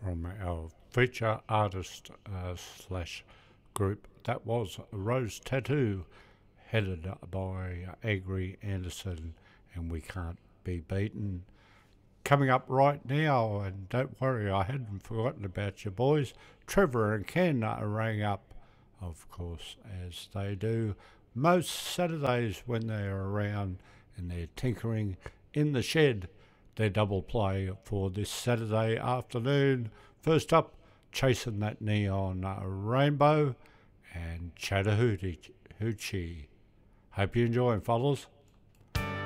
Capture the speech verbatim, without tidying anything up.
from our feature artist uh, slash group. That was Rose Tattoo, headed by Agri Anderson, and We Can't Be Beaten. Coming up right now, and don't worry, I hadn't forgotten about you boys. Trevor and Ken rang up, of course, as they do most Saturdays when they're around and they're tinkering in the shed. Their double play for this Saturday afternoon. First up, Chasing That Neon Rainbow and Chattahoochee. Hope you enjoy, fellas.